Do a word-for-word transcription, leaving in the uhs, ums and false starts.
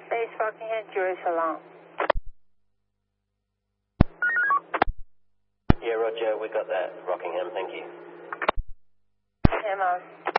Base Rockingham, Jerusalem. Yeah, Roger, we got that. Rockingham, thank you. M O.